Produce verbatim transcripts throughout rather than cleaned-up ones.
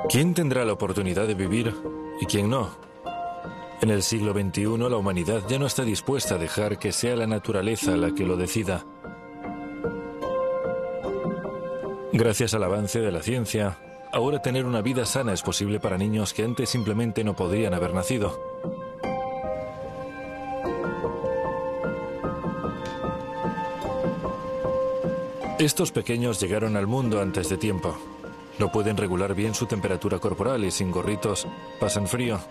¿Quién tendrá la oportunidad de vivir y quién no? En el siglo veintiuno la humanidad ya no está dispuesta a dejar que sea la naturaleza la que lo decida. Gracias al avance de la ciencia, ahora tener una vida sana es posible para niños que antes simplemente no podrían haber nacido. Estos pequeños llegaron al mundo antes de tiempo. No pueden regular bien su temperatura corporal y sin gorritos pasan frío.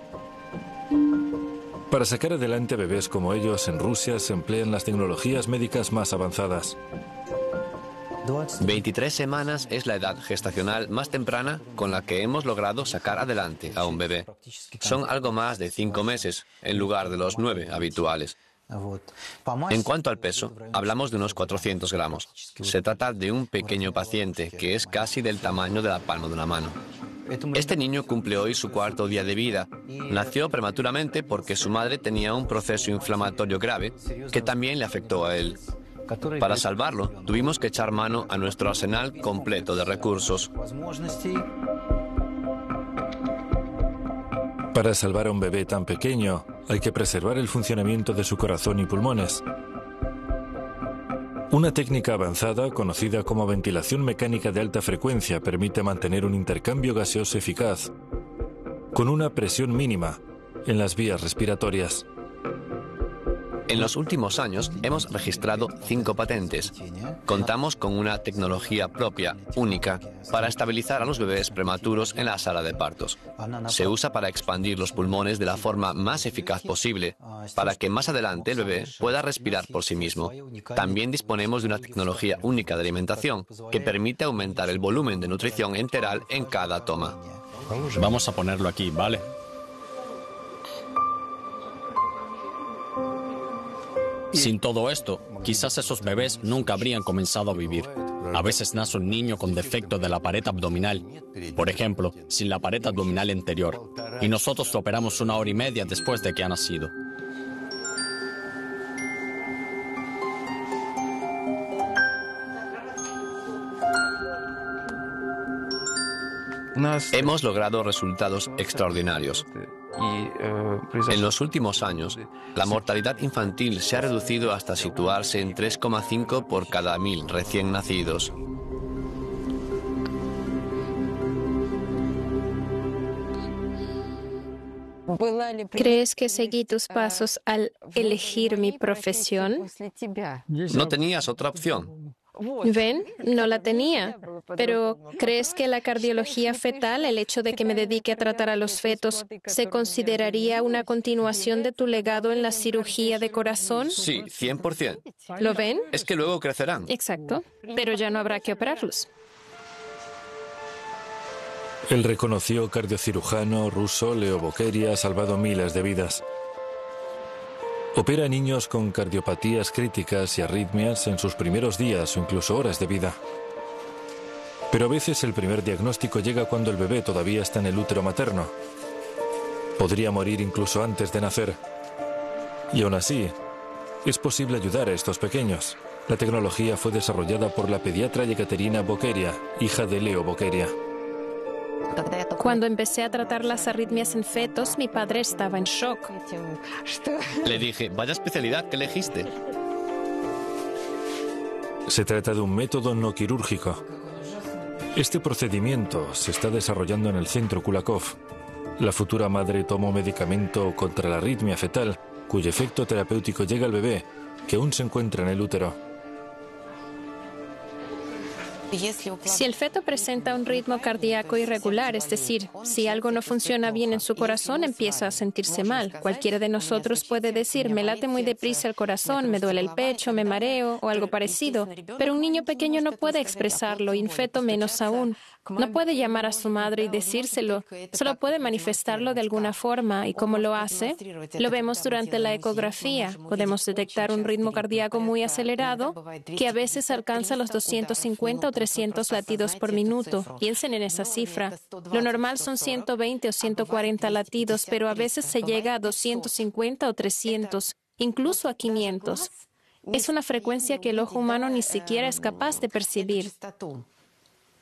Para sacar adelante bebés como ellos, en Rusia se emplean las tecnologías médicas más avanzadas. veintitrés semanas es la edad gestacional más temprana con la que hemos logrado sacar adelante a un bebé. Son algo más de cinco meses, en lugar de los nueve habituales. En cuanto al peso, hablamos de unos cuatrocientos gramos. Se trata de un pequeño paciente que es casi del tamaño de la palma de una mano. Este niño cumple hoy su cuarto día de vida. Nació prematuramente porque su madre tenía un proceso inflamatorio grave que también le afectó a él. Para salvarlo, tuvimos que echar mano a nuestro arsenal completo de recursos. Para salvar a un bebé tan pequeño, hay que preservar el funcionamiento de su corazón y pulmones. Una técnica avanzada, conocida como ventilación mecánica de alta frecuencia, permite mantener un intercambio gaseoso eficaz, con una presión mínima en las vías respiratorias. En los últimos años hemos registrado cinco patentes. Contamos con una tecnología propia, única, para estabilizar a los bebés prematuros en la sala de partos. Se usa para expandir los pulmones de la forma más eficaz posible, para que más adelante el bebé pueda respirar por sí mismo. También disponemos de una tecnología única de alimentación, que permite aumentar el volumen de nutrición enteral en cada toma. Vamos a ponerlo aquí, ¿vale? Sin todo esto, quizás esos bebés nunca habrían comenzado a vivir. A veces nace un niño con defecto de la pared abdominal, por ejemplo, sin la pared abdominal anterior, y nosotros lo operamos una hora y media después de que ha nacido. Hemos logrado resultados extraordinarios. En los últimos años, la mortalidad infantil se ha reducido hasta situarse en tres coma cinco por cada mil recién nacidos. ¿Crees que seguí tus pasos al elegir mi profesión? No tenías otra opción. ¿Ven? No la tenía. Pero, ¿crees que la cardiología fetal, el hecho de que me dedique a tratar a los fetos, se consideraría una continuación de tu legado en la cirugía de corazón? Sí, cien por ciento. ¿Lo ven? Es que luego crecerán. Exacto. Pero ya no habrá que operarlos. El reconocido cardiocirujano ruso Leo Bokeria ha salvado miles de vidas. Opera a niños con cardiopatías críticas y arritmias en sus primeros días o incluso horas de vida. Pero a veces el primer diagnóstico llega cuando el bebé todavía está en el útero materno. Podría morir incluso antes de nacer. Y aún así, es posible ayudar a estos pequeños. La tecnología fue desarrollada por la pediatra Yekaterina Bokeria, hija de Leo Bokeria. Cuando empecé a tratar las arritmias en fetos, mi padre estaba en shock. Le dije, vaya especialidad que elegiste. Se trata de un método no quirúrgico. Este procedimiento se está desarrollando en el centro Kulakov. La futura madre toma un medicamento contra la arritmia fetal, cuyo efecto terapéutico llega al bebé, que aún se encuentra en el útero. Si el feto presenta un ritmo cardíaco irregular, es decir, si algo no funciona bien en su corazón, empieza a sentirse mal. Cualquiera de nosotros puede decir, me late muy deprisa el corazón, me duele el pecho, me mareo o algo parecido. Pero un niño pequeño no puede expresarlo y un feto menos aún. No puede llamar a su madre y decírselo, solo puede manifestarlo de alguna forma. ¿Y cómo lo hace? Lo vemos durante la ecografía. Podemos detectar un ritmo cardíaco muy acelerado que a veces alcanza los doscientos cincuenta o trescientos latidos por minuto. Piensen en esa cifra. Lo normal son ciento veinte o ciento cuarenta latidos, pero a veces se llega a doscientos cincuenta o trescientos, incluso a quinientos. Es una frecuencia que el ojo humano ni siquiera es capaz de percibir.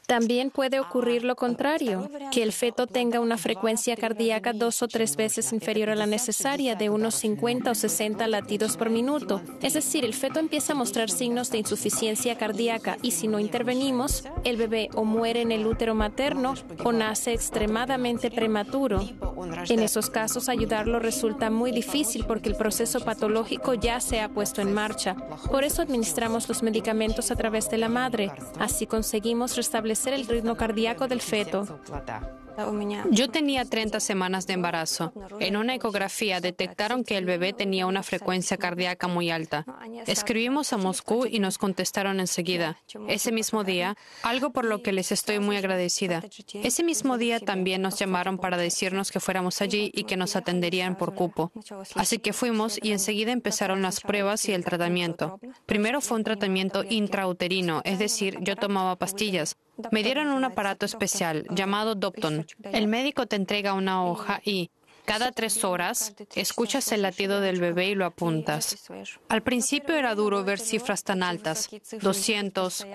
También puede ocurrir lo contrario, que el feto tenga una frecuencia cardíaca dos o tres veces inferior a la necesaria, de unos cincuenta o sesenta latidos por minuto. Es decir, el feto empieza a mostrar signos de insuficiencia cardíaca y si no intervenimos, el bebé o muere en el útero materno o nace extremadamente prematuro. En esos casos, ayudarlo resulta muy difícil porque el proceso patológico ya se ha puesto en marcha. Por eso administramos los medicamentos a través de la madre. Así conseguimos restablecer el ritmo cardíaco del feto. Yo tenía treinta semanas de embarazo. En una ecografía detectaron que el bebé tenía una frecuencia cardíaca muy alta. Escribimos a Moscú y nos contestaron enseguida. Ese mismo día, algo por lo que les estoy muy agradecida. Ese mismo día también nos llamaron para decirnos que fuéramos allí y que nos atenderían por cupo. Así que fuimos y enseguida empezaron las pruebas y el tratamiento. Primero fue un tratamiento intrauterino, es decir, yo tomaba pastillas. Me dieron un aparato especial llamado Dopton. El médico te entrega una hoja y, cada tres horas, escuchas el latido del bebé y lo apuntas. Al principio era duro ver cifras tan altas, doscientos,